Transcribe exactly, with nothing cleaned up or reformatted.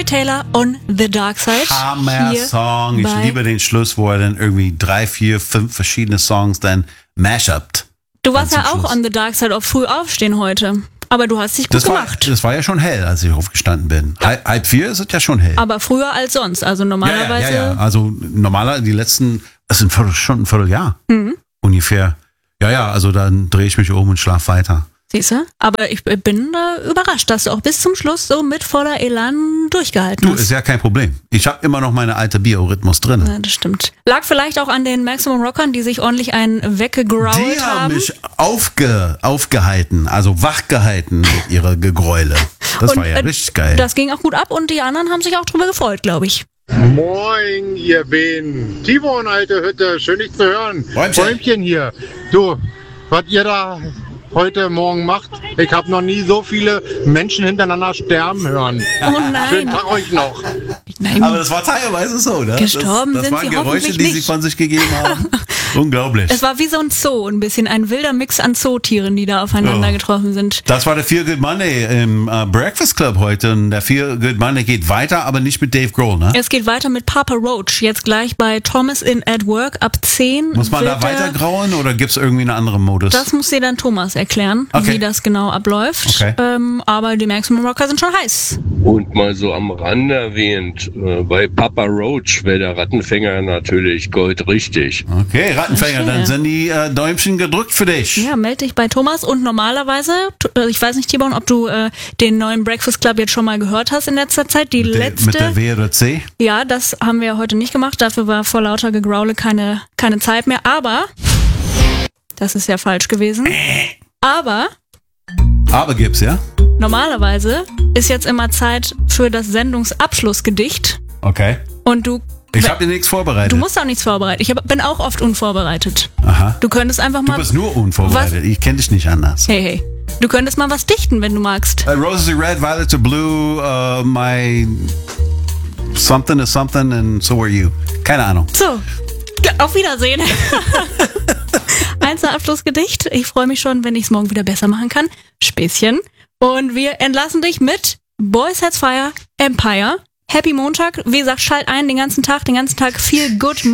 Corey Taylor on The Dark Side. Hammer Song. Ich liebe den Schluss, wo er dann irgendwie drei, vier, fünf verschiedene Songs dann mashupt. Du warst ja auch Schluss. On The Dark Side auf früh aufstehen heute. Aber du hast dich gut das gemacht. War, das war ja schon hell, als ich aufgestanden bin. Halb, halb vier ist es ja schon hell. Aber früher als sonst. Also normalerweise. Ja, ja, ja, ja. Also normalerweise die letzten, das sind Viertel, schon ein Vierteljahr. Mhm. Ungefähr. Ja, ja, also dann drehe ich mich um und schlaf weiter. Siehst du? Aber ich bin äh, überrascht, dass du auch bis zum Schluss so mit voller Elan durchgehalten du, hast. Du, ist ja kein Problem. Ich habe immer noch meine alte Biorhythmus drin. Ja, das stimmt. Lag vielleicht auch an den Maximum Rockern, die sich ordentlich einen weggegrault haben. Die haben mich aufge, aufgehalten, also wachgehalten mit ihrer Gegräule. Das und, war ja äh, richtig geil. Das ging auch gut ab und die anderen haben sich auch drüber gefreut, glaube ich. Moin, ihr Bähen. Timon, alte Hütte, schön dich zu hören. Räumchen. Räumchen hier. Du, was ihr da heute Morgen macht, ich habe noch nie so viele Menschen hintereinander sterben hören. Oh nein. Schönen Tag euch noch. Nein. Aber das war teilweise so, ne? Gestorben das, das sind waren sie Geräusche, hoffentlich die nicht. sie von sich gegeben haben. Unglaublich. Es war wie so ein Zoo, ein bisschen ein wilder Mix an Zootieren, die da aufeinander oh. getroffen sind. Das war der Feel Good Monday im uh, Breakfast Club heute. Und der Feel Good Monday geht weiter, aber nicht mit Dave Grohl, ne? Es geht weiter mit Papa Roach. Jetzt gleich bei Thomas in at Work ab zehn. Muss man da weiter grauen oder gibt's irgendwie einen anderen Modus? Das muss dir dann Thomas erklären, okay. wie das genau abläuft. Okay. Ähm, aber die Maximum Rocker sind schon heiß. Und mal so am Rande erwähnt, äh, bei Papa Roach wäre der Rattenfänger natürlich goldrichtig. Okay, Rattenfänger, dann sind die äh, Däumchen gedrückt für dich. Ja, melde dich bei Thomas und normalerweise, ich weiß nicht, Tibon, ob du äh, den neuen Breakfast Club jetzt schon mal gehört hast in letzter Zeit. Die mit letzte. Der, mit der W oder C? Ja, das haben wir heute nicht gemacht. Dafür war vor lauter Gegraule keine, keine Zeit mehr. Aber, das ist ja falsch gewesen. Aber. Aber gibt's, ja? Normalerweise ist jetzt immer Zeit für das Sendungsabschlussgedicht. Okay. Und du. Ich habe dir nichts vorbereitet. Du musst auch nichts vorbereiten. Ich hab, bin auch oft unvorbereitet. Aha. Du könntest einfach mal. Du bist nur unvorbereitet. Was? Ich kenne dich nicht anders. Hey, hey. Du könntest mal was dichten, wenn du magst. Uh, roses are red, violets are blue, uh, my something is something and so are you. Keine Ahnung. So, auf Wiedersehen. Einzelabschlussgedicht. Ich freue mich schon, wenn ich es morgen wieder besser machen kann. Späßchen. Und wir entlassen dich mit Boys Heads Fire Empire. Happy Montag. Wie gesagt, schalt ein den ganzen Tag, den ganzen Tag viel Good